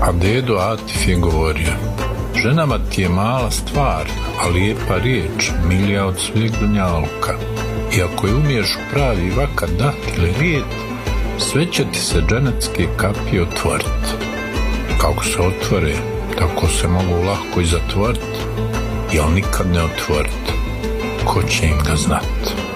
A dedo Atif je govorio: ženama ti je mala stvar, a lijepa riječ milija od svih dunjaluka. I ako je umiješ pravi vakat dat ili rijet, sve će ti se dženecke kapije otvorit. Kako se otvore, tako se mogu lako i zatvorit, jel nikad ne otvorit. Ko će im ga znat?